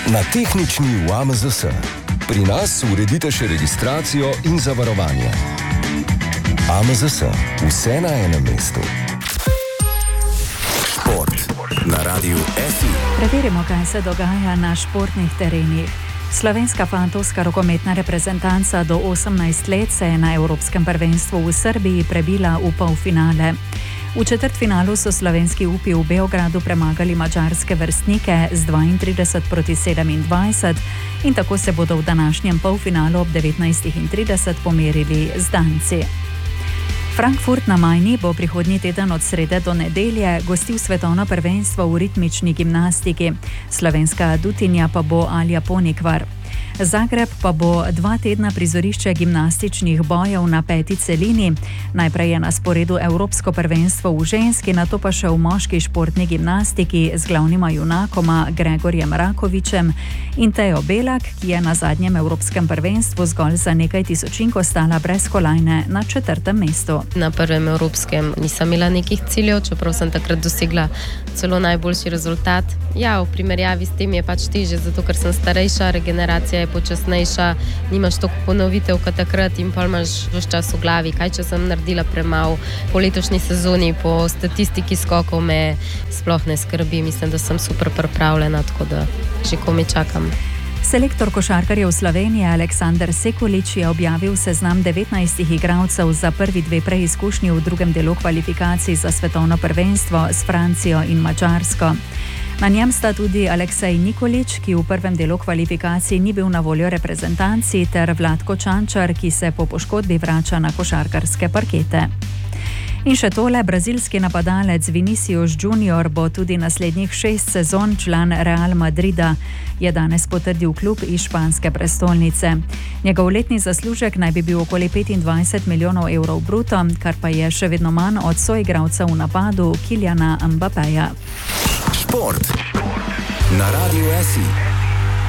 Na tehnični v AMZS. Pri nas uredite še registracijo in zavarovanje. AMZS. Vse na enem mestu. Šport na Radiu SI. Preverimo, kaj se dogaja na športnih terenih. Slovenska fantovska rokometna reprezentanca do 18 let se je na Evropskem prvenstvu v Srbiji prebila v polfinale. V četrtfinalu so slovenski upi v Beogradu premagali madžarske vrstnike z 32-27 in tako se bodo v današnjem polfinalu ob 19:30 pomerili z Danci. Frankfurt na Majni bo prihodnji teden od srede do nedelje gostil svetovno prvenstvo v ritmični gimnastiki. Slovenska adutinja pa bo Alja Ponikvar. Zagreb pa bo 2 tedna prizorišče gimnastičnih bojev na 5. celini. Najprej je na sporedu Evropsko prvenstvo v ženski, nato pa še v moški športni gimnastiki z glavnima junakoma Gregorjem Rakovičem in Tejo Belak, ki je na zadnjem Evropskem prvenstvu zgolj za nekaj tisočink ostala brez kolajne na 4. mestu. Na prvem Evropskem nisem imela nekih ciljev, čeprav sem takrat dosegla celo najboljši rezultat. Ja, v primerjavi s tem je pač težje, zato ker sem starejša, regeneracija je počasnejša, nimaš toliko ponovitev kot takrat in pa imaš ves čas v glavi, kaj če sem naredila premalo. Po letošnji sezoni, po statistiki skokov me sploh ne skrbi, mislim, da sem super pripravljena, tako da že komaj čakam. Selektor košarkarjev Slovenije Aleksander Sekulič je objavil seznam 19 igralcev za prvi 2 preizkušnji v drugem delu kvalifikacij za svetovno prvenstvo s Francijo in Madžarsko. Na njem sta tudi Aleksej Nikolič, ki v prvem delu kvalifikacij ni bil na voljo reprezentanci, ter Vlatko Čančar, ki se po poškodbi vrača na košarkarske parkete. In še tole, brazilski napadalec Vinicius Junior bo tudi naslednjih 6 sezon član Real Madrida, je danes potrdil klub iz španske prestolnice. Njegov letni zaslužek naj bi bil okoli 25 milijonov evrov bruto, kar pa je še vedno manj od soigralca v napadu Kyliana Mbappeja. Šport na Radiu SI.